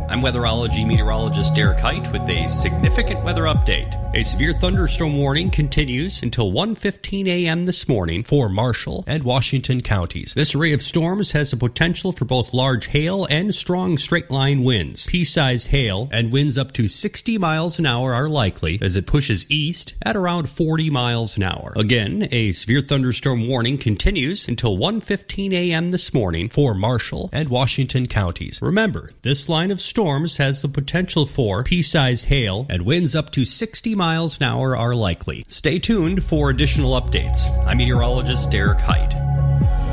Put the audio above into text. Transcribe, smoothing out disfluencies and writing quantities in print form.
I'm weatherology meteorologist Derek Height with a significant weather update. A severe thunderstorm warning continues until 1:15 a.m. this morning for Marshall and Washington counties. This array of storms has the potential for both large hail and strong straight-line winds. Pea-sized hail and winds up to 60 miles an hour are likely as it pushes east at around 40 miles an hour. Again, a severe thunderstorm warning continues until 1:15 a.m. this morning for Marshall and Washington counties. Remember, this line of storms has the potential for pea-sized hail and winds up to 60 miles an hour are likely. Stay tuned for additional updates. I'm meteorologist Derek Height.